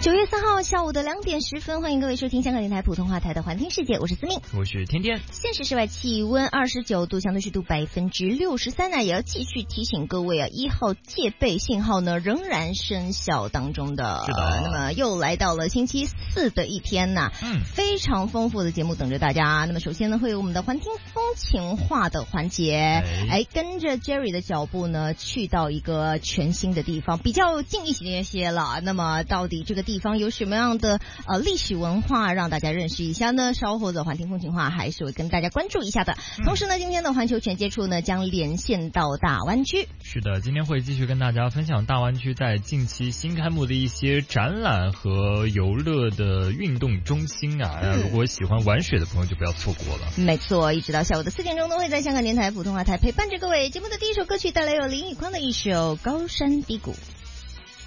9月4号下午的2点10分，欢迎各位收听香港电台普通话台的环听世界，我是思命， 我是天天。 现时室外气温29度，相对湿度63%也要继续提醒各位啊，1号戒备信号呢仍然生效当中的。 是的。 那么又来到了星期4的一天呐，非常丰富的节目等着大家。那么首先呢，会有我们的环听风情话的环节，跟着 Jerry 的脚步呢，去到一个全新的地方，比较近一些了。那么到底这个地方有什么样的历史文化让大家认识一下呢？稍后的环听风情话还是会跟大家关注一下的。同时呢，今天的环球全接触呢将连线到大湾区。 是的，今天会继续跟大家分享大湾区在近期新开幕的一些展览和游乐的运动中心啊。如果喜欢玩水的朋友就不要错过了。 没错，一直到下午的4点钟都会在香港电台普通话台陪伴着各位。节目的第一首歌曲带来有林宇匡的一首《高山低谷》。